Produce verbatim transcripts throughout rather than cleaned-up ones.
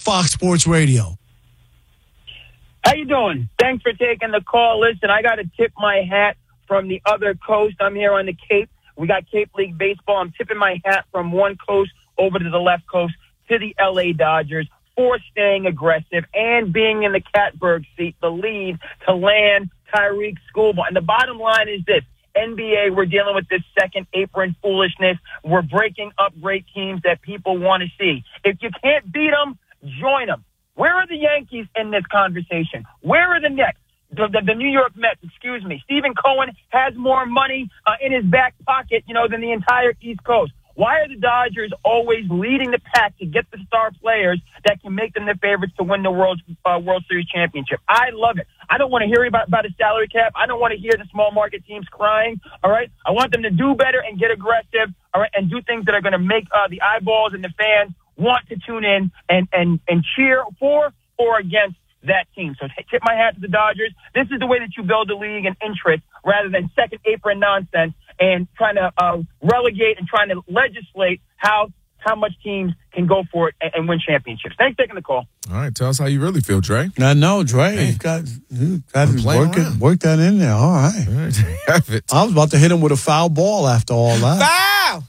Fox Sports Radio. How you doing? Thanks for taking the call. Listen, I got to tip my hat from the other coast. I'm here on the Cape. We got Cape League Baseball. I'm tipping my hat from one coast over to the left coast to the L A Dodgers for staying aggressive and being in the catbird seat, the lead to land Tyreek Schoolboy. And the bottom line is this. N B A, we're dealing with this second apron foolishness. We're breaking up great teams that people want to see. If you can't beat them, join them. Where are the Yankees in this conversation? Where are the Nets? The, the, the New York Mets, excuse me. Stephen Cohen has more money uh, in his back pocket, you know, than the entire East Coast. Why are the Dodgers always leading the pack to get the star players that can make them the favorites to win the World uh, World Series championship? I love it. I don't want to hear about, about a salary cap. I don't want to hear the small market teams crying, all right? I want them to do better and get aggressive, all right, and do things that are going to make uh, the eyeballs and the fans want to tune in and, and, and cheer for or against that team. So tip my hat to the Dodgers. This is the way that you build a league and interest rather than second apron nonsense and trying to uh, relegate and trying to legislate how how much teams can go for it and, and win championships. Thanks for taking the call. All right, tell us how you really feel, Dre. I know, Dre. He's got, he's got to work, it, work that in there. All right. All right. Have it. I was about to hit him with a foul ball after all that. Foul!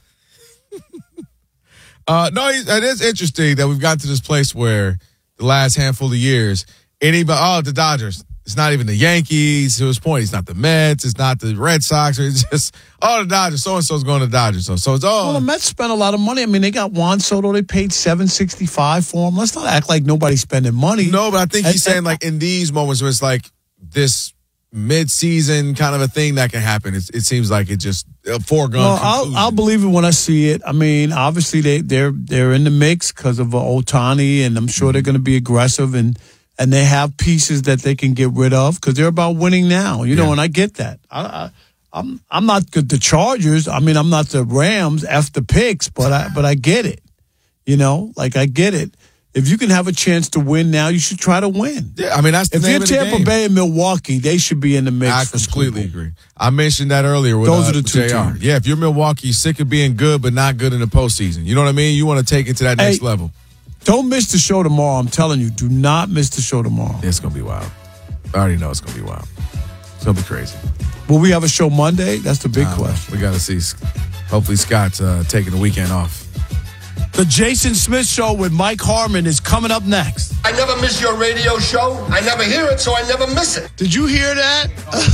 uh, no, it is interesting that we've gotten to this place where the last handful of years, anybody, oh, the Dodgers. It's not even the Yankees. To his point, it's not the Mets. It's not the Red Sox. It's just, oh, the Dodgers. So-and-so's going to the Dodgers. So, so it's all. Well, the Mets spent a lot of money. I mean, they got Juan Soto. They paid seven sixty-five for him. Let's not act like nobody's spending money. No, but I think he's and, saying, like, in these moments where it's like this mid-season kind of a thing that can happen, it's, it seems like it just a foregone well, I'll, I'll believe it when I see it. I mean, obviously, they, they're, they're in the mix because of uh, Ohtani, and I'm sure mm-hmm. they're going to be aggressive and And they have pieces that they can get rid of because they're about winning now, you know. Yeah. And I get that. I, I, I'm I'm not the Chargers. I mean, I'm not the Rams. F the picks, but I but I get it. You know, like I get it. If you can have a chance to win now, you should try to win. Yeah, I mean that's the if name you're of the Tampa game. Bay and Milwaukee, they should be in the mix. I completely agree. I mentioned that earlier with those uh, are the two J R. teams. Yeah, if you're Milwaukee, sick of being good but not good in the postseason. You know what I mean? You want to take it to that next hey, level. Don't miss the show tomorrow. I'm telling you, do not miss the show tomorrow. It's going to be wild. I already know it's going to be wild. It's going to be crazy. Will we have a show Monday? That's the big question. We got to see. Hopefully Scott's uh, taking the weekend off. The Jason Smith Show with Mike Harmon is coming up next. I never miss your radio show. I never hear it, so I never miss it. Did you hear that?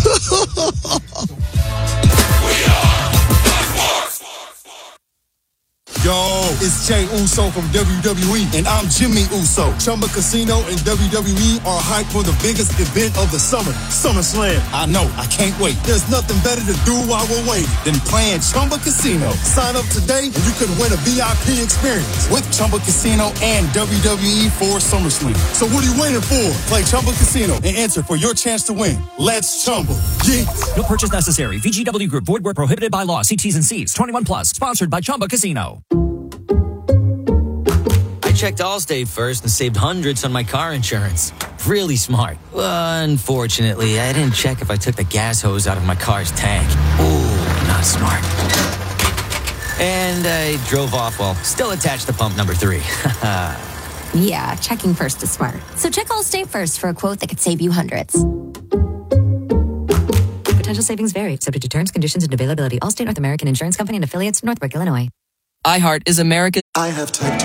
We are Yo, it's Jay Uso from W W E, and I'm Jimmy Uso. Chumba Casino and W W E are hyped for the biggest event of the summer, SummerSlam. I know, I can't wait. There's nothing better to do while we're waiting than playing Chumba Casino. Sign up today and you could win a V I P experience with Chumba Casino and W W E for SummerSlam. So what are you waiting for? Play Chumba Casino and enter for your chance to win. Let's Chumba. Yeah. No purchase necessary. V G W Group. Void where prohibited by law. See T's and C's. twenty-one plus. Sponsored by Chumba Casino. I checked Allstate first and saved hundreds on my car insurance. Really smart. Uh, unfortunately, I didn't check if I took the gas hose out of my car's tank. Ooh, not smart. And I drove off while still attached to pump number three. Yeah, checking first is smart. So check Allstate first for a quote that could save you hundreds. Potential savings vary, subject to terms, conditions, and availability. Allstate North American Insurance Company and affiliates, Northbrook, Illinois. iHeart is America's... I have type